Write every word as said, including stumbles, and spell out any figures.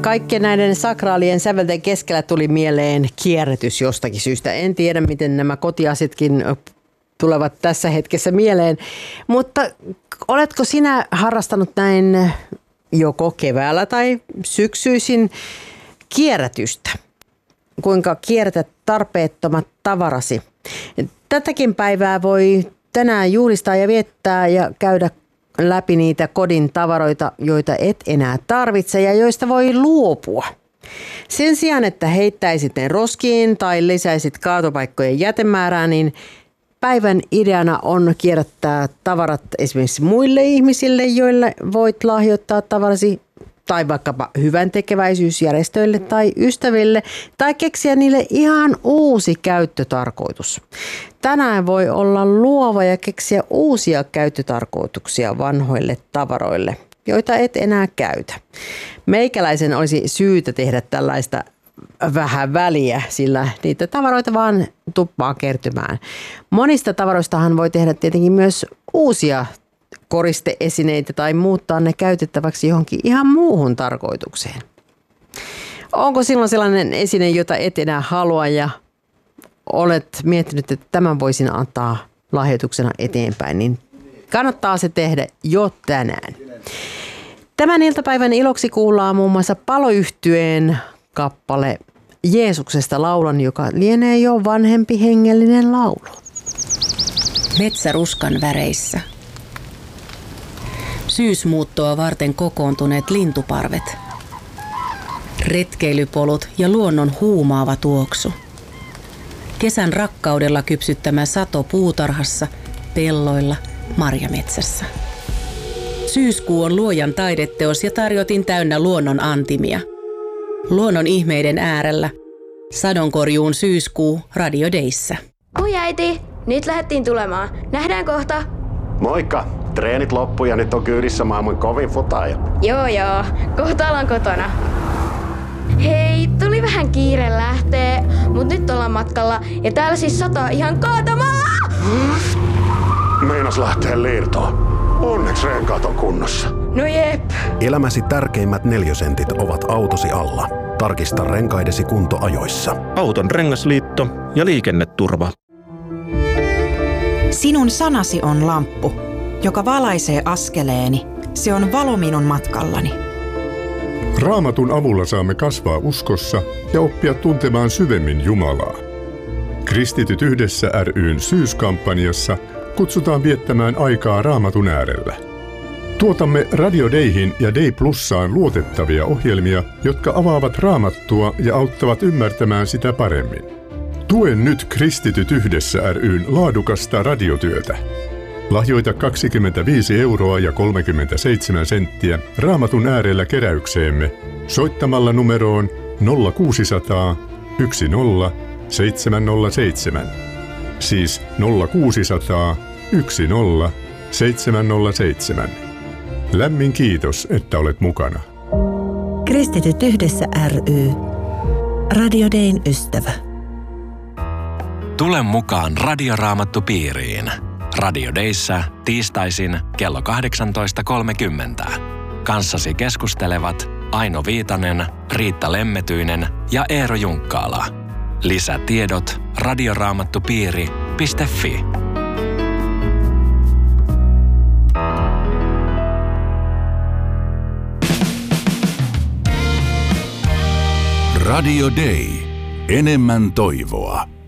Kaikkien näiden sakraalien sävelten keskellä tuli mieleen kierrätys jostakin syystä. En tiedä, miten nämä kotiasitkin tulevat tässä hetkessä mieleen. Mutta oletko sinä harrastanut näin joko keväällä tai syksyisin kierrätystä? Kuinka kierrätät tarpeettomat tavarasi? Tätäkin päivää voi tänään juhlistaa ja viettää ja käydä läpi niitä kodin tavaroita, joita et enää tarvitse ja joista voi luopua. Sen sijaan, että heittäisit ne roskiin tai lisäisit kaatopaikkojen jätemäärää, niin päivän ideana on kierrättää tavarat esimerkiksi muille ihmisille, joille voit lahjoittaa tavarasi, tai vaikkapa hyvän tekeväisyysjärjestöille tai ystäville, tai keksiä niille ihan uusi käyttötarkoitus. Tänään voi olla luova ja keksiä uusia käyttötarkoituksia vanhoille tavaroille, joita et enää käytä. Meikäläisen olisi syytä tehdä tällaista vähän väliä, sillä niitä tavaroita vaan tuppaa kertymään. Monista tavaroistahan voi tehdä tietenkin myös uusia koristeesineitä tai muuttaa ne käytettäväksi johonkin ihan muuhun tarkoitukseen. Onko silloin sellainen esine, jota et enää halua ja olet miettinyt, että tämän voisin antaa lahjoituksena eteenpäin, niin kannattaa se tehdä jo tänään. Tämän iltapäivän iloksi kuullaan muun muassa Paloyhtyeen kappale Jeesuksesta laulan, joka lienee jo vanhempi hengellinen laulu. Metsäruskan väreissä. Syysmuuttoa varten kokoontuneet lintuparvet. Retkeilypolut ja luonnon huumaava tuoksu. Kesän rakkaudella kypsyttämä sato puutarhassa, pelloilla, marjametsässä. Syyskuu on luojan taideteos ja tarjotin täynnä luonnon antimia. Luonnon ihmeiden äärellä. Sadonkorjuun syyskuu Radio Dayssä. Moi äiti, nyt lähdettiin tulemaan. Nähdään kohta. Moikka! Treenit loppu ja nyt on kyydissä maailman kovin futaaja. Joo joo, kohta ollaan kotona. Hei, tuli vähän kiire lähtee, mut nyt ollaan matkalla ja täällä siis sataa ihan kaatamalla! Meinas lähtee liirtoon. Onneksi renkaat on kunnossa. No jep. Elämäsi tärkeimmät neliösentit ovat autosi alla. Tarkista renkaidesi kunto ajoissa. Auton rengasliitto ja liikenneturva. Sinun sanasi on lamppu, joka valaisee askeleeni. Se on valo minun matkallani. Raamatun avulla saamme kasvaa uskossa ja oppia tuntemaan syvemmin Jumalaa. Kristityt yhdessä ry:n syyskampanjassa kutsutaan viettämään aikaa Raamatun äärellä. Tuotamme Radio Dayhin ja Day Plussaan luotettavia ohjelmia, jotka avaavat Raamattua ja auttavat ymmärtämään sitä paremmin. Tue nyt Kristityt yhdessä ry:n laadukasta radiotyötä. Lahjoita kaksikymmentäviisi euroa ja kolmekymmentäseitsemän senttiä Raamatun äärellä keräykseemme soittamalla numeroon nolla kuusisataa yksi nolla seitsemän nolla seitsemän. Siis nolla kuusisataa yksi nolla seitsemän nolla seitsemän. Lämmin kiitos, että olet mukana. Kristityt yhdessä ry. Radio Dayn ystävä. Tule mukaan Radioraamattupiiriin. Radio Dayssä tiistaisin kello kahdeksantoista kolmekymmentä. Kanssasi keskustelevat Aino Viitanen, Riitta Lemmetyinen ja Eero Junkkaala. Lisätiedot radioraamattupiiri piste fi. Radio Day. Enemmän toivoa.